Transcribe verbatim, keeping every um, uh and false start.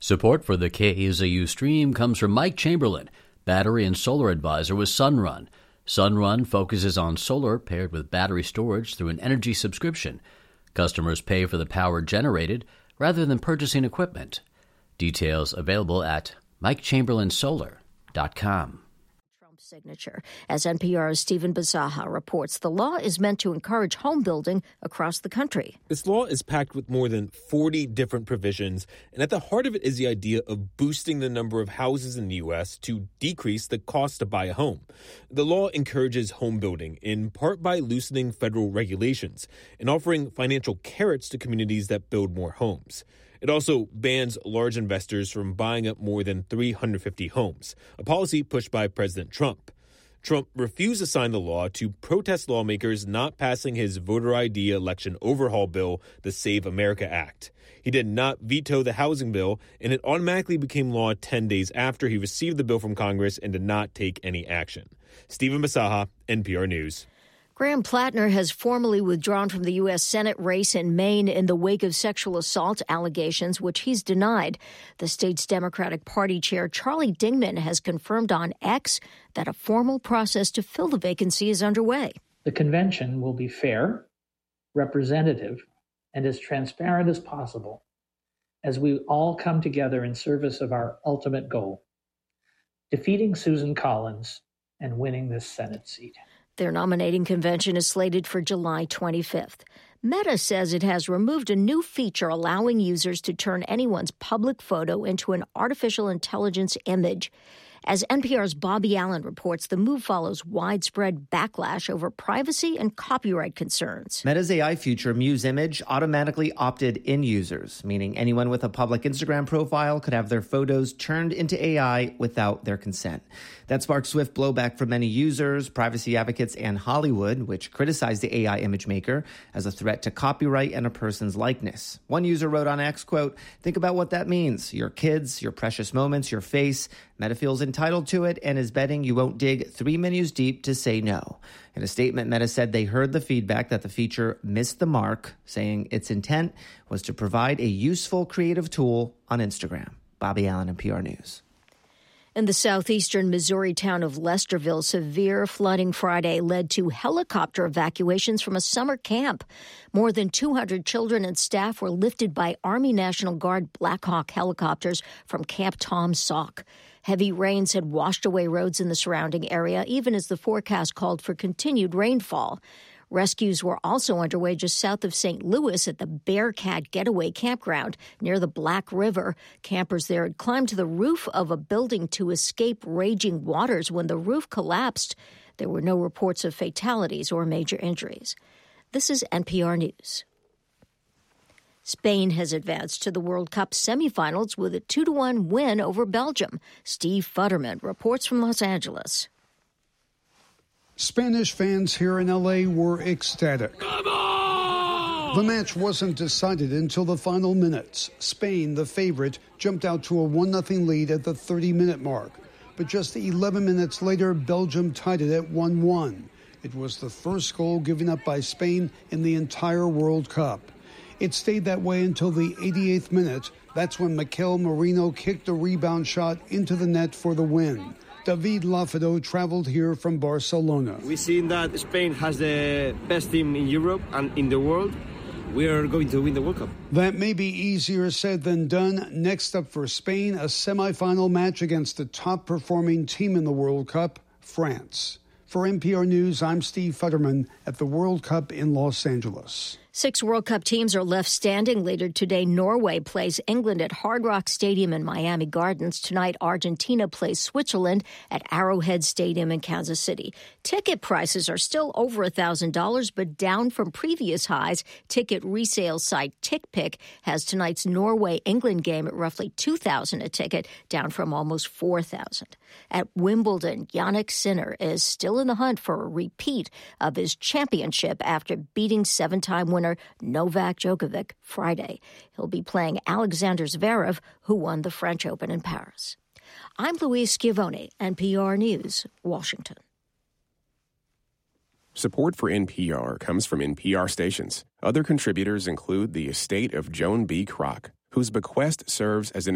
Support for the K A Z U stream comes from Mike Chamberlain, battery and solar advisor with Sunrun. Sunrun focuses on solar paired with battery storage through an energy subscription. Customers pay for the power generated rather than purchasing equipment. Details available at mike chamberlain solar dot com. Signature. As N P R's Stephen Bisaha reports, the law is meant to encourage home building across the country. This law is packed with more than forty different provisions, and at the heart of it is the idea of boosting the number of houses in the U S to decrease the cost to buy a home. The law encourages home building, in part by loosening federal regulations and offering financial carrots to communities that build more homes. It also bans large investors from buying up more than three hundred fifty homes, a policy pushed by President Trump. Trump refused to sign the law to protest lawmakers not passing his voter I D election overhaul bill, the Save America Act. He did not veto the housing bill, and it automatically became law ten days after he received the bill from Congress and did not take any action. Stephen Bisaha, N P R News. Graham Plattner has formally withdrawn from the U S. Senate race in Maine in the wake of sexual assault allegations, which he's denied. The state's Democratic Party chair, Charlie Dingman, has confirmed on X that a formal process to fill the vacancy is underway. The convention will be fair, representative, and as transparent as possible as we all come together in service of our ultimate goal, defeating Susan Collins and winning this Senate seat. Their nominating convention is slated for July twenty-fifth. Meta says it has removed a new feature allowing users to turn anyone's public photo into an artificial intelligence image. As N P R's Bobby Allen reports, the move follows widespread backlash over privacy and copyright concerns. Meta's A I feature, Muse Image, automatically opted in users, meaning anyone with a public Instagram profile could have their photos turned into A I without their consent. That sparked swift blowback from many users, privacy advocates, and Hollywood, which criticized the A I image maker as a threat to copyright and a person's likeness. One user wrote on X, quote, "Think about what that means. Your kids, your precious moments, your face. Meta feels entitled to it and is betting you won't dig three menus deep to say no." In a statement, Meta said they heard the feedback that the feature missed the mark, saying its intent was to provide a useful creative tool on Instagram. Bobby Allen, N P R News. In the southeastern Missouri town of Lesterville, severe flooding Friday led to helicopter evacuations from a summer camp. More than two hundred children and staff were lifted by Army National Guard Black Hawk helicopters from Camp Tom Sauk. Heavy rains had washed away roads in the surrounding area, even as the forecast called for continued rainfall. Rescues were also underway just south of Saint Louis at the Bearcat Getaway Campground near the Black River. Campers there had climbed to the roof of a building to escape raging waters. When the roof collapsed, there were no reports of fatalities or major injuries. This is N P R News. Spain has advanced to the World Cup semifinals with a two to one win over Belgium. Steve Futterman reports from Los Angeles. Spanish fans here in L A were ecstatic. Come on! The match wasn't decided until the final minutes. Spain, the favorite, jumped out to a one nothing lead at the thirty-minute mark. But just eleven minutes later, Belgium tied it at one one. It was the first goal given up by Spain in the entire World Cup. It stayed that way until the eighty-eighth minute. That's when Mikel Merino kicked a rebound shot into the net for the win. David Lafado traveled here from Barcelona. We've seen that Spain has the best team in Europe and in the world. We are going to win the World Cup. That may be easier said than done. Next up for Spain, a semifinal match against the top-performing team in the World Cup, France. For N P R News, I'm Steve Futterman at the World Cup in Los Angeles. Six World Cup teams are left standing. Later today, Norway plays England at Hard Rock Stadium in Miami Gardens. Tonight, Argentina plays Switzerland at Arrowhead Stadium in Kansas City. Ticket prices are still over one thousand dollars, but down from previous highs. Ticket resale site TickPick has tonight's Norway-England game at roughly two thousand dollars a ticket, down from almost four thousand dollars. At Wimbledon, Jannik Sinner is still in the hunt for a repeat of his championship after beating seven-time winner Novak Djokovic Friday. He'll be playing Alexander Zverev, who won the French Open in Paris. I'm Louise Schiavone, N P R News, Washington. Support for N P R comes from N P R stations. Other contributors include the estate of Joan B. Kroc, whose bequest serves as an